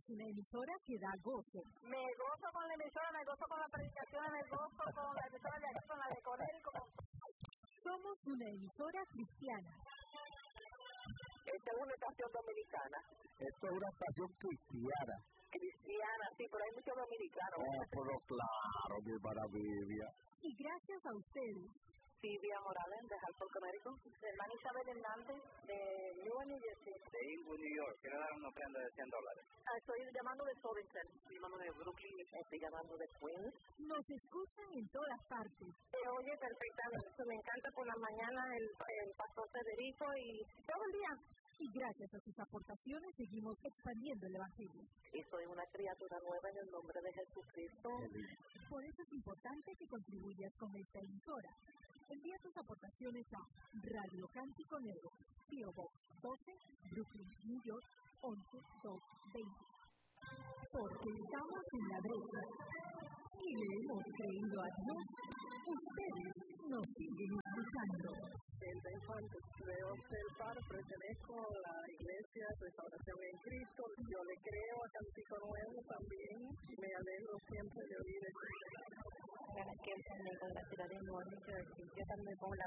una emisora que da gozo. Me gozo con la emisora, me gozo con la predicación, me gozo con la emisora de aquí, con la de Conérico. Somos una emisora cristiana. Esta es una estación dominicana. Esto es una estación cristiana. Cristiana, sí, pero hay muchos dominicanos. Oh, pero claro, mi maravilla. Y gracias a ustedes. Silvia Morales, de Hartford, Conérico. Hermana Isabel Hernández, de Newark, New Jersey. De Inglewood, New York. Quiero dar una ofrenda de $100. Estoy llamando de Somerset. Estoy llamando de Brooklyn. Estoy llamando de Queens. Nos escuchan en todas partes. Se oye perfectamente. Me encanta por la mañana el pastor Federico y todo el día. Y gracias a sus aportaciones seguimos expandiendo el Evangelio. Y soy una criatura nueva en el nombre de Jesucristo. Por eso es importante que contribuyas con esta emisora. Envía tus aportaciones a Radio Cántico Negro, P.O. Box 12, Brooklyn, New York, 11220. Porque estamos en la brecha y le hemos creído a Dios, ustedes nos siguen escuchando. Desde Infante, de observar, pertenezco a la Iglesia Restauración en Cristo. Yo le creo a Cántico Nuevo también. Me alegro siempre de oír eso. Que es en la ciudad de Newark, New Jersey. Yo también pongo la